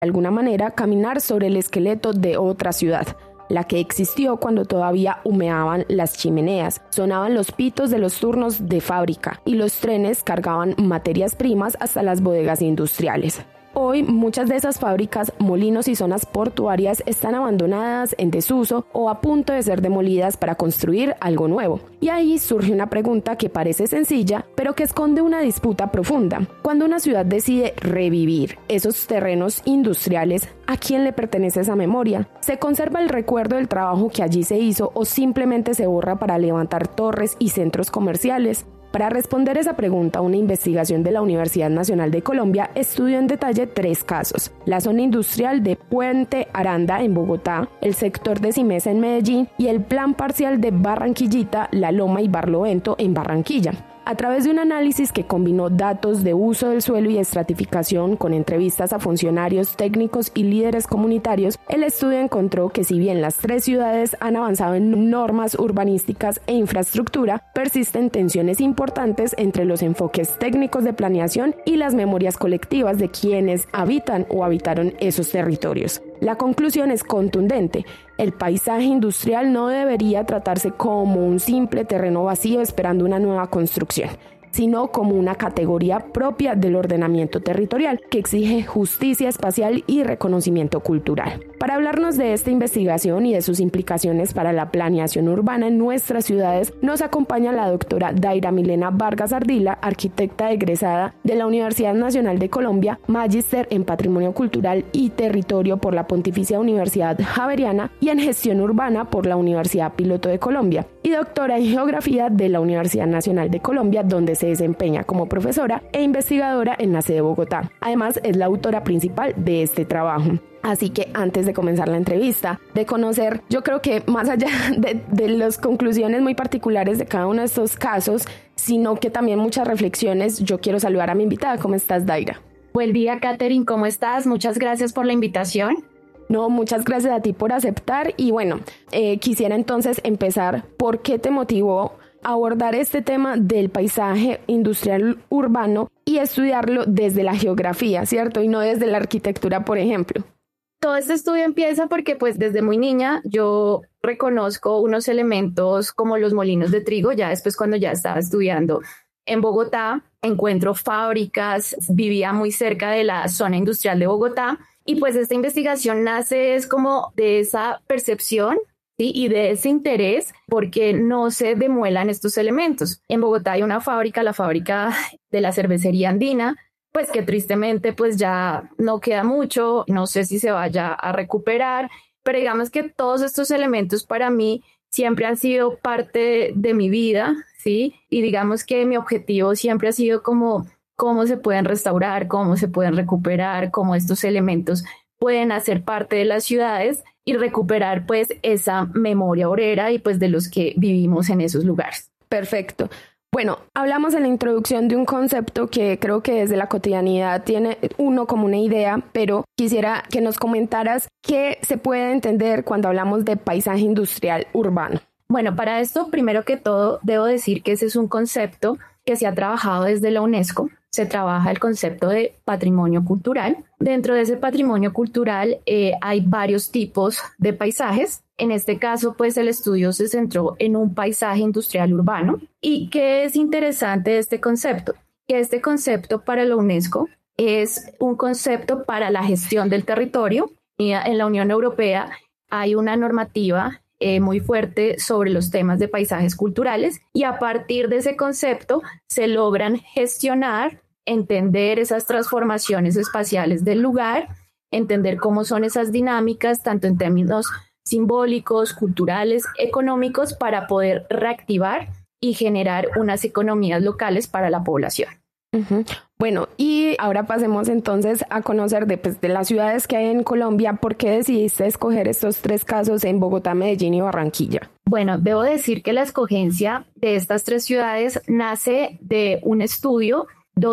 de alguna manera, caminar sobre el esqueleto de otra ciudad, la que existió cuando todavía humeaban las chimeneas, sonaban los pitos de los turnos de fábrica y los trenes cargaban materias primas hasta las bodegas industriales. Hoy, muchas de esas fábricas, molinos y zonas portuarias están abandonadas, en desuso o a punto de ser demolidas para construir algo nuevo. Y ahí surge una pregunta que parece sencilla, pero que esconde una disputa profunda. Cuando una ciudad decide revivir esos terrenos industriales, ¿a quién le pertenece esa memoria? ¿Se conserva el recuerdo del trabajo que allí se hizo o simplemente se borra para levantar torres y centros comerciales? Para responder esa pregunta, una investigación de la Universidad Nacional de Colombia estudió en detalle 3 casos: la zona industrial de Puente Aranda en Bogotá, el sector de Simesa en Medellín y el plan parcial de Barranquillita, La Loma y Barlovento en Barranquilla. A través de un análisis que combinó datos de uso del suelo y estratificación con entrevistas a funcionarios, técnicos y líderes comunitarios, el estudio encontró que si bien las 3 ciudades han avanzado en normas urbanísticas e infraestructura, persisten tensiones importantes entre los enfoques técnicos de planeación y las memorias colectivas de quienes habitan o habitaron esos territorios. La conclusión es contundente: el paisaje industrial no debería tratarse como un simple terreno vacío esperando una nueva construcción, sino como una categoría propia del ordenamiento territorial que exige justicia espacial y reconocimiento cultural. Para hablarnos de esta investigación y de sus implicaciones para la planeación urbana en nuestras ciudades, nos acompaña la doctora Daira Milena Vargas Ardila, arquitecta egresada de la Universidad Nacional de Colombia, magíster en Patrimonio Cultural y Territorio por la Pontificia Universidad Javeriana y en Gestión Urbana por la Universidad Piloto de Colombia, y doctora en Geografía de la Universidad Nacional de Colombia, donde se desempeña como profesora e investigadora en la sede de Bogotá. Además, es la autora principal de este trabajo. Así que antes de comenzar la entrevista, de conocer, yo creo que más allá de las conclusiones muy particulares de cada uno de estos casos, sino que también muchas reflexiones, yo quiero saludar a mi invitada. ¿Cómo estás, Daira? Buen día, Katherine, ¿cómo estás? Muchas gracias por la invitación. No, muchas gracias a ti por aceptar. Y bueno, quisiera entonces empezar. ¿Por qué te motivó abordar este tema del paisaje industrial urbano y estudiarlo desde la geografía, ¿cierto? Y no desde la arquitectura, por ejemplo. Todo este estudio empieza porque pues desde muy niña yo reconozco unos elementos como los molinos de trigo. Ya después, cuando ya estaba estudiando en Bogotá, encuentro fábricas, vivía muy cerca de la zona industrial de Bogotá y pues esta investigación nace es como de esa percepción, ¿sí? Y de ese interés porque no se demuelan estos elementos. En Bogotá hay una fábrica, la fábrica de la cervecería andina, pues que tristemente pues ya no queda mucho, no sé si se vaya a recuperar, pero digamos que todos estos elementos para mí siempre han sido parte de mi vida, ¿sí? Y digamos que mi objetivo siempre ha sido como cómo se pueden restaurar, cómo se pueden recuperar, cómo estos elementos pueden hacer parte de las ciudades y recuperar pues esa memoria obrera y pues de los que vivimos en esos lugares. Perfecto. Bueno, hablamos en la introducción de un concepto que creo que desde la cotidianidad tiene uno como una idea, pero quisiera que nos comentaras qué se puede entender cuando hablamos de paisaje industrial urbano. Bueno, para esto, primero que todo, debo decir que ese es un concepto que se ha trabajado desde la UNESCO. Se trabaja el concepto de patrimonio cultural. Dentro de ese patrimonio cultural hay varios tipos de paisajes. En este caso, pues el estudio se centró en un paisaje industrial urbano. ¿Y qué es interesante de este concepto? Que este concepto para la UNESCO es un concepto para la gestión del territorio. Y en la Unión Europea hay una normativa muy fuerte sobre los temas de paisajes culturales y a partir de ese concepto se logran gestionar, entender esas transformaciones espaciales del lugar, entender cómo son esas dinámicas, tanto en términos simbólicos, culturales, económicos, para poder reactivar y generar unas economías locales para la población. Uh-huh. Bueno, y ahora pasemos entonces a conocer de las ciudades que hay en Colombia. ¿Por qué decidiste escoger estos 3 casos en Bogotá, Medellín y Barranquilla? Bueno, debo decir que la escogencia de estas 3 ciudades nace de un estudio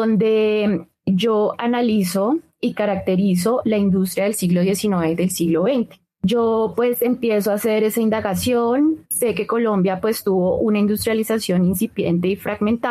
donde yo analizo y caracterizo la industria del siglo XIX y del siglo XX. Yo pues empiezo a hacer esa indagación, sé que Colombia pues tuvo una industrialización incipiente y fragmentada,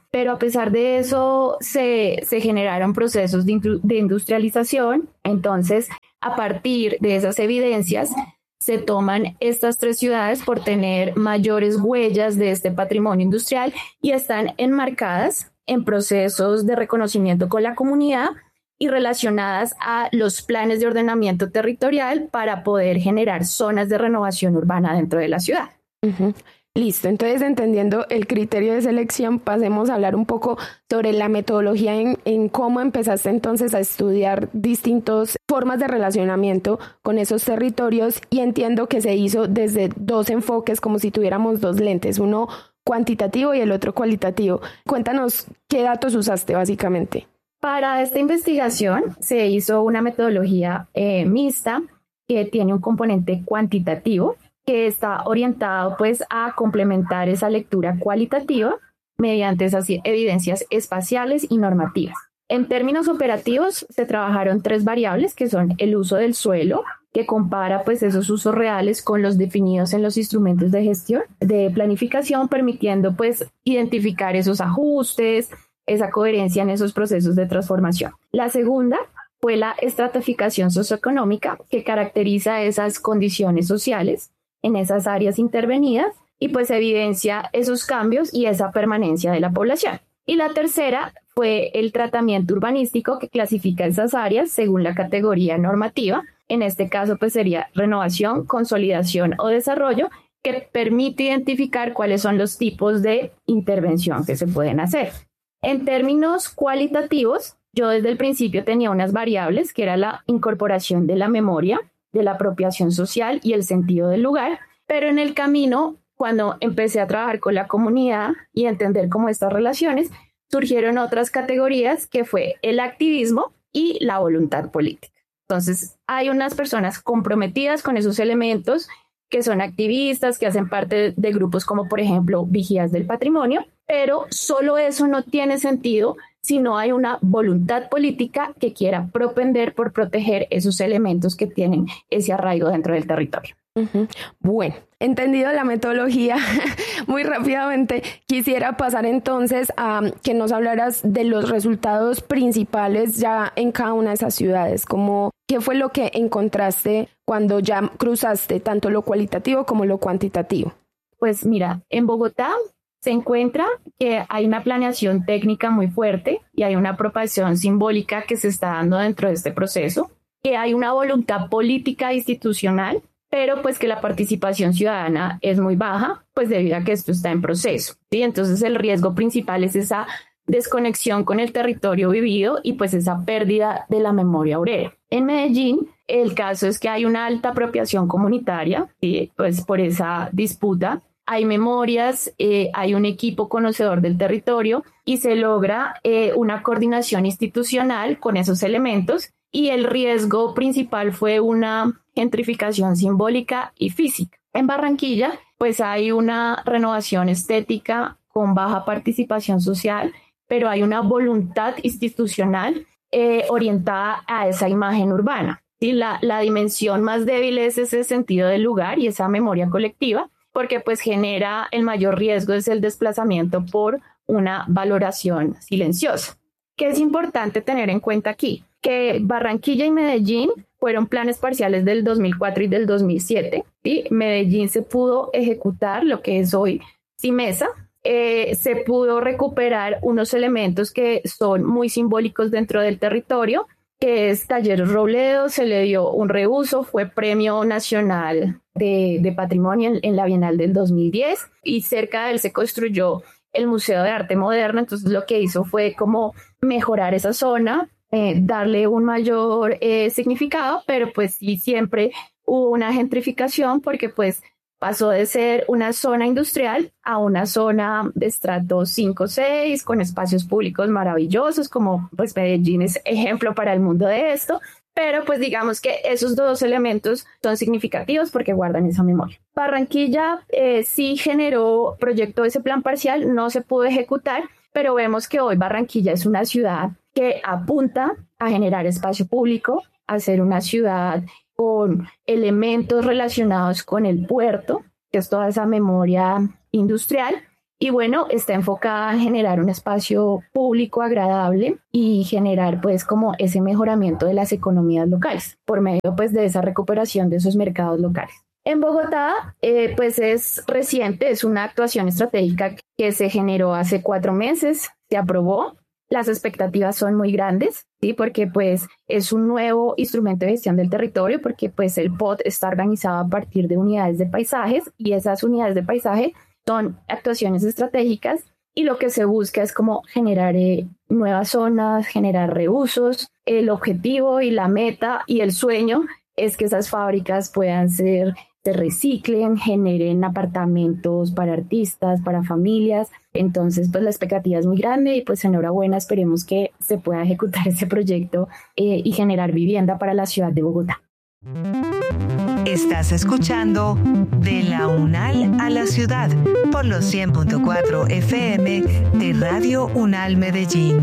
pero a pesar de eso se generaron procesos de industrialización. Entonces, a partir de esas evidencias, se toman estas 3 ciudades por tener mayores huellas de este patrimonio industrial y están enmarcadas en procesos de reconocimiento con la comunidad y relacionadas a los planes de ordenamiento territorial para poder generar zonas de renovación urbana dentro de la ciudad. Uh-huh. Listo, entonces entendiendo el criterio de selección, pasemos a hablar un poco sobre la metodología en cómo empezaste entonces a estudiar distintas formas de relacionamiento con esos territorios, y entiendo que se hizo desde 2 enfoques, como si tuviéramos 2 lentes, uno cuantitativo y el otro cualitativo. Cuéntanos qué datos usaste básicamente. Para esta investigación se hizo una metodología mixta que tiene un componente cuantitativo, que está orientado pues a complementar esa lectura cualitativa mediante esas evidencias espaciales y normativas. En términos operativos se trabajaron 3 variables, que son el uso del suelo, que compara pues esos usos reales con los definidos en los instrumentos de gestión, de planificación, permitiendo pues identificar esos ajustes, esa coherencia en esos procesos de transformación. La segunda fue la estratificación socioeconómica, que caracteriza esas condiciones sociales en esas áreas intervenidas y pues evidencia esos cambios y esa permanencia de la población. Y la tercera fue el tratamiento urbanístico, que clasifica esas áreas según la categoría normativa. En este caso pues sería renovación, consolidación o desarrollo, que permite identificar cuáles son los tipos de intervención que se pueden hacer. En términos cualitativos, yo desde el principio tenía unas variables, que era la incorporación de la memoria, de la apropiación social y el sentido del lugar, pero en el camino, cuando empecé a trabajar con la comunidad y entender cómo estas relaciones, surgieron otras categorías, que fue el activismo y la voluntad política. Entonces, hay unas personas comprometidas con esos elementos, que son activistas, que hacen parte de grupos como, por ejemplo, Vigías del Patrimonio, pero solo eso no tiene sentido si no hay una voluntad política que quiera propender por proteger esos elementos que tienen ese arraigo dentro del territorio. Uh-huh. Bueno, entendido la metodología, muy rápidamente quisiera pasar entonces a que nos hablaras de los resultados principales ya en cada una de esas ciudades, como qué fue lo que encontraste cuando ya cruzaste tanto lo cualitativo como lo cuantitativo. Pues mira, en Bogotá se encuentra que hay una planeación técnica muy fuerte y hay una apropiación simbólica que se está dando dentro de este proceso, que hay una voluntad política e institucional, pero pues que la participación ciudadana es muy baja, pues debido a que esto está en proceso, ¿sí? Entonces el riesgo principal es esa desconexión con el territorio vivido y pues esa pérdida de la memoria obrera. En Medellín, el caso es que hay una alta apropiación comunitaria, ¿sí? Pues por esa disputa. Hay memorias, hay un equipo conocedor del territorio y se logra una coordinación institucional con esos elementos, y el riesgo principal fue una gentrificación simbólica y física. En Barranquilla, pues hay una renovación estética con baja participación social, pero hay una voluntad institucional orientada a esa imagen urbana. ¿Sí? La dimensión más débil es ese sentido del lugar y esa memoria colectiva, porque pues genera el mayor riesgo es el desplazamiento por una valoración silenciosa. ¿Qué es importante tener en cuenta aquí? Que Barranquilla y Medellín fueron planes parciales del 2004 y del 2007. ¿Sí? Medellín se pudo ejecutar lo que es hoy CIMESA. Se pudo recuperar unos elementos que son muy simbólicos dentro del territorio, que es Talleres Robledo, se le dio un reuso, fue Premio Nacional de Patrimonio en la Bienal del 2010, y cerca de él se construyó el Museo de Arte Moderno. Entonces lo que hizo fue como mejorar esa zona, darle un mayor significado, pero pues sí siempre hubo una gentrificación, porque pues pasó de ser una zona industrial a una zona de estrato 5-6, con espacios públicos maravillosos, como pues Medellín es ejemplo para el mundo de esto, pero pues digamos que esos 2 elementos son significativos porque guardan esa memoria. Barranquilla sí generó, proyectó ese plan parcial, no se pudo ejecutar, pero vemos que hoy Barranquilla es una ciudad que apunta a generar espacio público, a ser una ciudad con elementos relacionados con el puerto, que es toda esa memoria industrial, Y bueno, está enfocada en generar un espacio público agradable y generar pues como ese mejoramiento de las economías locales por medio pues de esa recuperación de esos mercados locales. En Bogotá, pues es reciente, es una actuación estratégica que se generó hace 4 meses, se aprobó. Las expectativas son muy grandes, ¿sí? Porque pues es un nuevo instrumento de gestión del territorio, porque pues el POT está organizado a partir de unidades de paisajes y esas unidades de paisaje son actuaciones estratégicas y lo que se busca es como generar nuevas zonas, generar reusos. El objetivo y la meta y el sueño es que esas fábricas se reciclen, generen apartamentos para artistas, para familias. Entonces, pues la expectativa es muy grande y pues enhorabuena, esperemos que se pueda ejecutar ese proyecto y generar vivienda para la ciudad de Bogotá. Estás escuchando De la UNAL a la Ciudad por los 100.4 FM de Radio UNAL Medellín.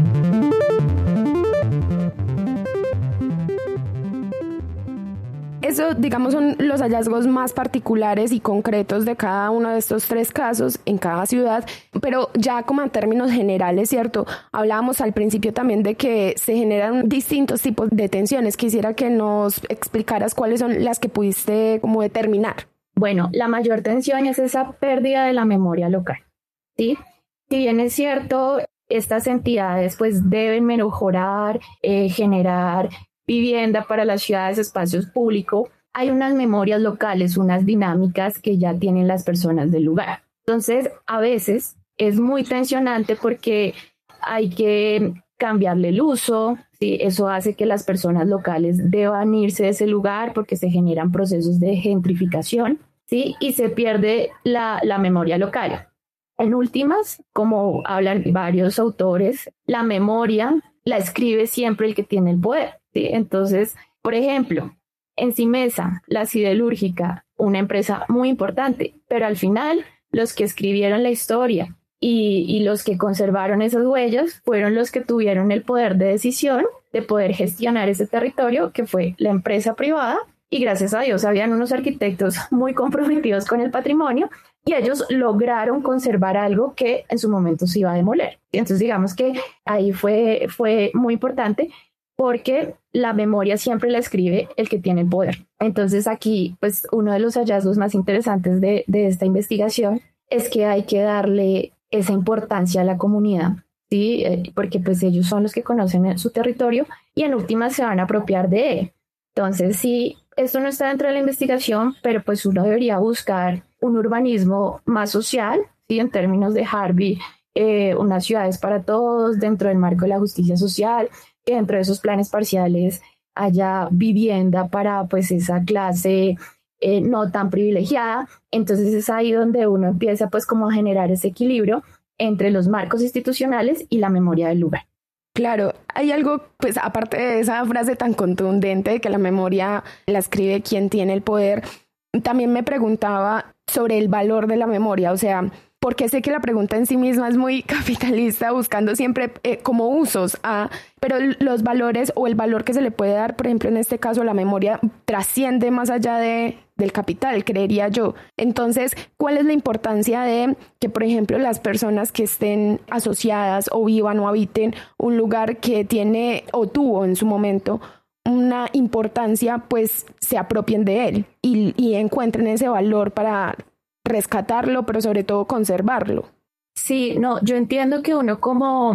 Eso, digamos, son los hallazgos más particulares y concretos de cada uno de estos 3 casos en cada ciudad, pero ya como en términos generales, ¿cierto? Hablábamos al principio también de que se generan distintos tipos de tensiones. Quisiera que nos explicaras cuáles son las que pudiste como determinar. Bueno, la mayor tensión es esa pérdida de la memoria local, ¿sí? Si bien es cierto, estas entidades pues deben mejorar, generar vivienda para las ciudades, espacios públicos, hay unas memorias locales, unas dinámicas que ya tienen las personas del lugar. Entonces, a veces es muy tensionante porque hay que cambiarle el uso, ¿sí? Eso hace que las personas locales deban irse de ese lugar porque se generan procesos de gentrificación, ¿sí? Y se pierde la memoria local. En últimas, como hablan varios autores, la memoria la escribe siempre el que tiene el poder, ¿sí? Entonces, por ejemplo, en Simesa, la siderúrgica, una empresa muy importante, pero al final los que escribieron la historia y los que conservaron esas huellas fueron los que tuvieron el poder de decisión de poder gestionar ese territorio, que fue la empresa privada, y gracias a Dios habían unos arquitectos muy comprometidos con el patrimonio y ellos lograron conservar algo que en su momento se iba a demoler. Entonces digamos que ahí fue muy importante porque la memoria siempre la escribe el que tiene el poder. Entonces aquí pues uno de los hallazgos más interesantes de esta investigación es que hay que darle esa importancia a la comunidad, ¿sí? Porque pues ellos son los que conocen su territorio y en últimas se van a apropiar de él. Entonces sí, esto no está dentro de la investigación, pero pues uno debería buscar un urbanismo más social, ¿sí? En términos de Harvey, unas ciudades para todos dentro del marco de la justicia social, que dentro de esos planes parciales haya vivienda para pues esa clase no tan privilegiada. Entonces es ahí donde uno empieza pues como a generar ese equilibrio entre los marcos institucionales y la memoria del lugar. Claro, hay algo, pues aparte de esa frase tan contundente de que la memoria la escribe quien tiene el poder, también me preguntaba sobre el valor de la memoria, o sea, porque sé que la pregunta en sí misma es muy capitalista, buscando siempre como usos, pero los valores o el valor que se le puede dar, por ejemplo, en este caso, la memoria trasciende más allá del capital, creería yo. Entonces, ¿cuál es la importancia de que, por ejemplo, las personas que estén asociadas o vivan o habiten un lugar que tiene o tuvo en su momento una importancia, pues se apropien de él y encuentren ese valor para rescatarlo, pero sobre todo conservarlo? Sí, no, yo entiendo que uno como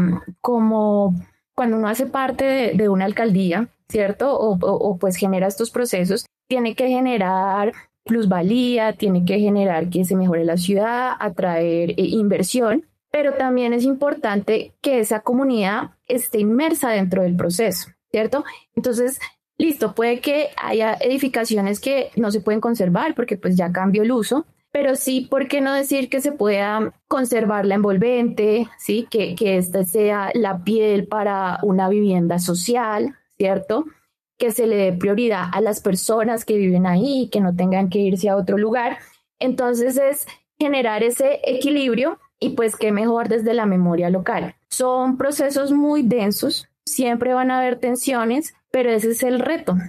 cuando uno hace parte de una alcaldía, ¿cierto? O pues genera estos procesos, tiene que generar plusvalía, tiene que generar que se mejore la ciudad, atraer inversión, pero también es importante que esa comunidad esté inmersa dentro del proceso, ¿cierto? Entonces, listo, puede que haya edificaciones que no se pueden conservar porque pues ya cambió el uso, pero sí, ¿por qué no decir que se pueda conservar la envolvente, ¿sí? Que esta sea la piel para una vivienda social, ¿cierto? Que se le dé prioridad a las personas que viven ahí, que no tengan que irse a otro lugar. Entonces es generar ese equilibrio y pues qué mejor desde la memoria local. Son procesos muy densos, siempre van a haber tensiones, pero ese es el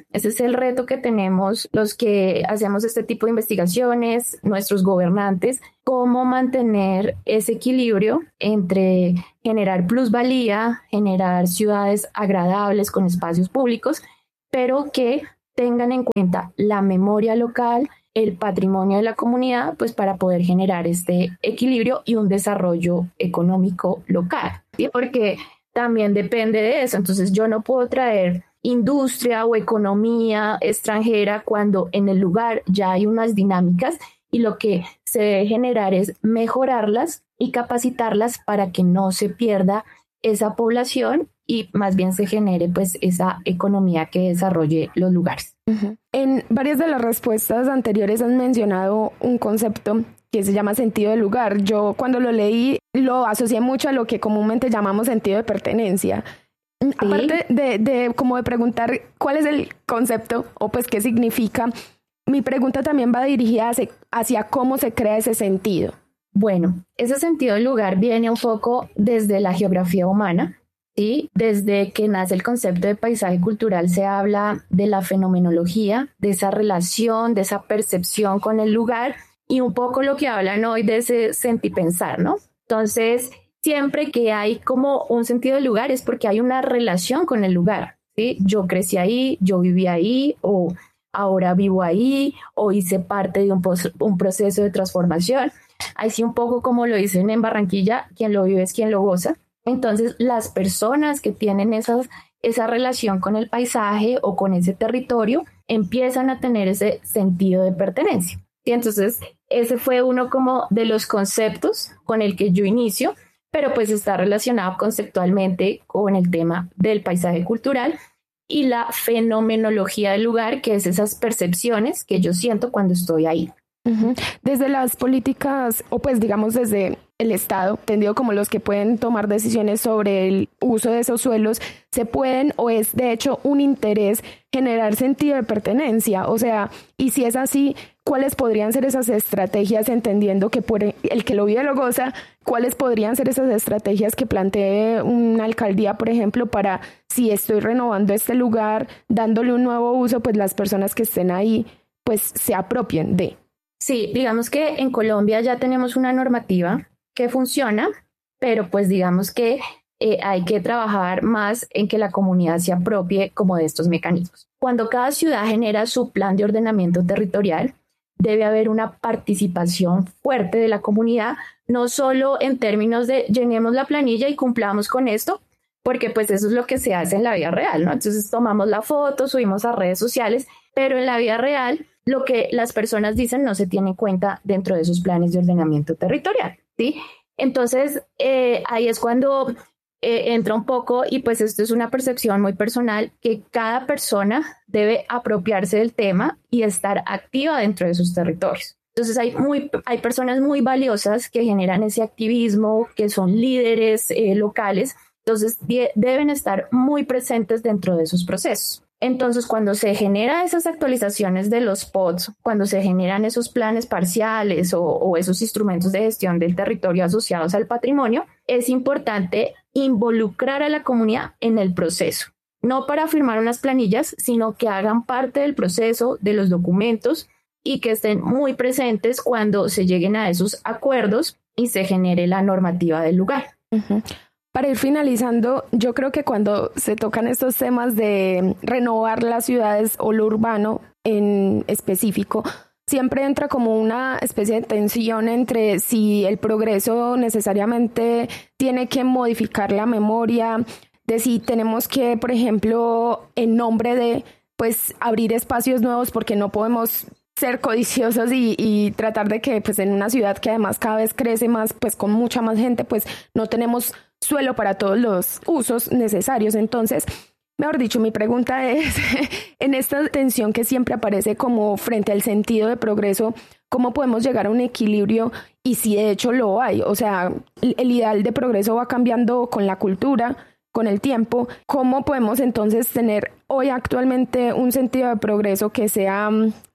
reto que tenemos los que hacemos este tipo de investigaciones, nuestros gobernantes, cómo mantener ese equilibrio entre generar plusvalía, generar ciudades agradables con espacios públicos, pero que tengan en cuenta la memoria local, el patrimonio de la comunidad, pues para poder generar este equilibrio y un desarrollo económico local, ¿sí? Porque también depende de eso. Entonces yo no puedo traer industria o economía extranjera cuando en el lugar ya hay unas dinámicas y lo que se debe generar es mejorarlas y capacitarlas para que no se pierda esa población y más bien se genere pues esa economía que desarrolle los lugares. Uh-huh. En varias de las respuestas anteriores han mencionado un concepto que se llama sentido de lugar. Yo cuando lo leí lo asocié mucho a lo que comúnmente llamamos sentido de pertenencia. Sí. Aparte de como de preguntar cuál es el concepto o pues qué significa, mi pregunta también va dirigida hacia cómo se crea ese sentido. Bueno, ese sentido del lugar viene un poco desde la geografía humana, ¿sí? Desde que nace el concepto de paisaje cultural se habla de la fenomenología, de esa relación, de esa percepción con el lugar y un poco lo que hablan hoy de ese sentipensar, ¿no? Entonces, siempre que hay como un sentido del lugar es porque hay una relación con el lugar, ¿sí? Yo crecí ahí, yo viví ahí o ahora vivo ahí o hice parte de un proceso de transformación. Así un poco como lo dicen en Barranquilla, quien lo vive es quien lo goza. Entonces, las personas que tienen esa relación con el paisaje o con ese territorio empiezan a tener ese sentido de pertenencia. Y entonces, ese fue uno como de los conceptos con el que yo inicio, pero pues está relacionado conceptualmente con el tema del paisaje cultural y la fenomenología del lugar, que es esas percepciones que yo siento cuando estoy ahí. Uh-huh. Desde las políticas, o pues digamos desde el Estado, entendido como los que pueden tomar decisiones sobre el uso de esos suelos, se pueden o es de hecho un interés generar sentido de pertenencia. O sea, y si es así, ¿cuáles podrían ser esas estrategias, entendiendo que por el que lo vive lo goza? ¿Cuáles podrían ser esas estrategias que plantee una alcaldía, por ejemplo, para si estoy renovando este lugar, dándole un nuevo uso, pues las personas que estén ahí pues se apropien de? Sí, digamos que en Colombia ya tenemos una normativa que funciona, pero pues digamos que hay que trabajar más en que la comunidad se apropie como de estos mecanismos. Cuando cada ciudad genera su plan de ordenamiento territorial, debe haber una participación fuerte de la comunidad, no solo en términos de llenemos la planilla y cumplamos con esto, porque pues eso es lo que se hace en la vida real, ¿no? Entonces tomamos la foto, subimos a redes sociales, pero en la vida real lo que las personas dicen no se tiene en cuenta dentro de sus planes de ordenamiento territorial, ¿sí? Entonces, ahí es cuando entra un poco, y pues esto es una percepción muy personal, que cada persona debe apropiarse del tema y estar activa dentro de sus territorios. Entonces, hay personas muy valiosas que generan ese activismo, que son líderes locales, entonces deben estar muy presentes dentro de esos procesos. Entonces, cuando se generan esas actualizaciones de los PODs, cuando se generan esos planes parciales o esos instrumentos de gestión del territorio asociados al patrimonio, es importante involucrar a la comunidad en el proceso. No para firmar unas planillas, sino que hagan parte del proceso, de los documentos y que estén muy presentes cuando se lleguen a esos acuerdos y se genere la normativa del lugar. Uh-huh. Para ir finalizando, yo creo que cuando se tocan estos temas de renovar las ciudades o lo urbano en específico, siempre entra como una especie de tensión entre si el progreso necesariamente tiene que modificar la memoria, de si tenemos que, por ejemplo, en nombre de pues abrir espacios nuevos, porque no podemos ser codiciosos y tratar de que pues en una ciudad que además cada vez crece más, pues con mucha más gente, pues no tenemos suelo para todos los usos necesarios. Entonces, mejor dicho, mi pregunta es, en esta tensión que siempre aparece como frente al sentido de progreso, ¿cómo podemos llegar a un equilibrio? Y si de hecho lo hay, o sea, el ideal de progreso va cambiando con la cultura, con el tiempo. ¿Cómo podemos entonces tener hoy actualmente un sentido de progreso que sea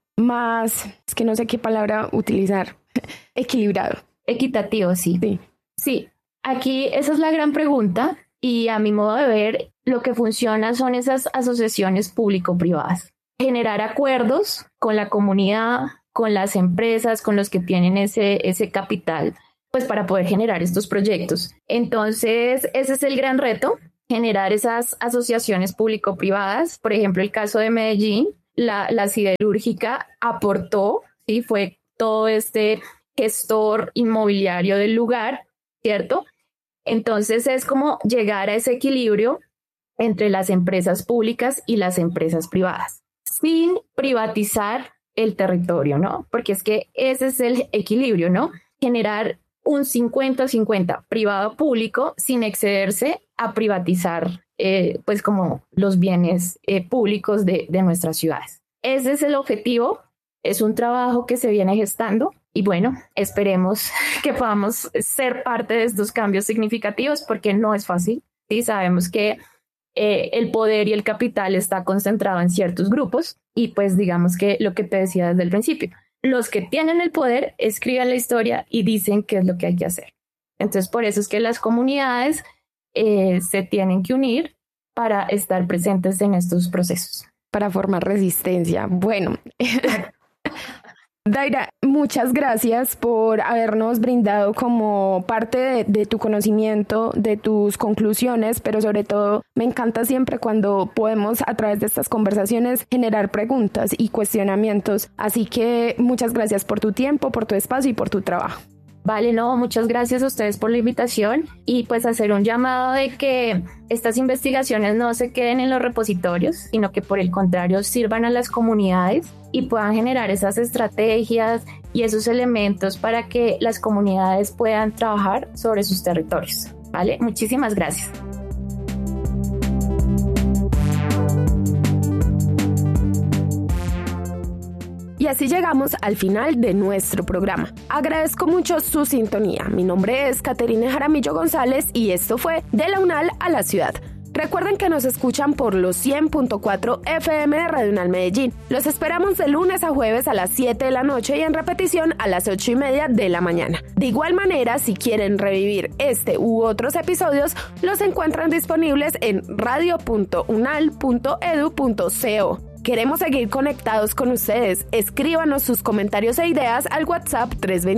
más, es que no sé qué palabra utilizar, equilibrado? Equitativo, sí. Sí. Aquí esa es la gran pregunta y a mi modo de ver, lo que funciona son esas asociaciones público-privadas. Generar acuerdos con la comunidad, con las empresas, con los que tienen ese capital, pues para poder generar estos proyectos. Entonces, ese es el gran reto, generar esas asociaciones público-privadas. Por ejemplo, el caso de Medellín, la siderúrgica aportó, ¿sí? Fue todo este gestor inmobiliario del lugar, ¿cierto? Entonces es como llegar a ese equilibrio entre las empresas públicas y las empresas privadas, sin privatizar el territorio, ¿no? Porque es que ese es el equilibrio, ¿no? Generar un 50-50 privado-público sin excederse a privatizar, pues como los bienes públicos de nuestras ciudades. Ese es el objetivo, es un trabajo que se viene gestando y bueno, esperemos que podamos ser parte de estos cambios significativos porque no es fácil, ¿sí? Sabemos que el poder y el capital está concentrado en ciertos grupos y pues digamos que lo que te decía desde el principio, los que tienen el poder escriben la historia y dicen qué es lo que hay que hacer. Entonces por eso es que las comunidades se tienen que unir para estar presentes en estos procesos. Para formar resistencia. Bueno, Daira, muchas gracias por habernos brindado como parte de tu conocimiento, de tus conclusiones, pero sobre todo me encanta siempre cuando podemos a través de estas conversaciones generar preguntas y cuestionamientos. Así que muchas gracias por tu tiempo, por tu espacio y por tu trabajo. Vale, no, muchas gracias a ustedes por la invitación y pues hacer un llamado de que estas investigaciones no se queden en los repositorios, sino que por el contrario sirvan a las comunidades y puedan generar esas estrategias y esos elementos para que las comunidades puedan trabajar sobre sus territorios. ¿Vale? Muchísimas gracias. Y así llegamos al final de nuestro programa. Agradezco mucho su sintonía. Mi nombre es Caterina Jaramillo González y esto fue De la UNAL a la Ciudad. Recuerden que nos escuchan por los 100.4 FM de Radio UNAL Medellín. Los esperamos de lunes a jueves a las 7 de la noche y en repetición a las 8:30 de la mañana. De igual manera, si quieren revivir este u otros episodios, los encuentran disponibles en radio.unal.edu.co. Queremos seguir conectados con ustedes. Escríbanos sus comentarios e ideas al WhatsApp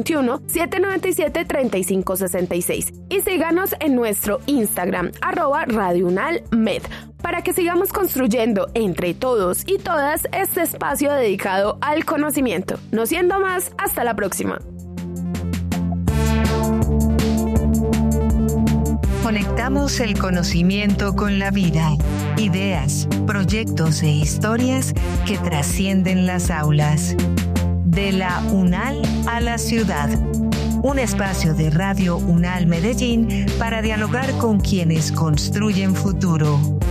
321-797-3566 y síganos en nuestro Instagram @radiounalmed para que sigamos construyendo entre todos y todas este espacio dedicado al conocimiento. No siendo más, hasta la próxima. Conectamos el conocimiento con la vida, ideas, proyectos e historias que trascienden las aulas. De la UNAL a la Ciudad, un espacio de Radio UNAL Medellín para dialogar con quienes construyen futuro.